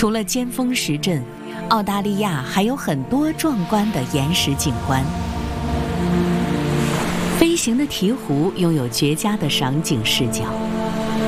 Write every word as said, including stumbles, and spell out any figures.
除了尖峰石阵，澳大利亚还有很多壮观的岩石景观。飞行的鹈鹕拥有绝佳的赏景视角，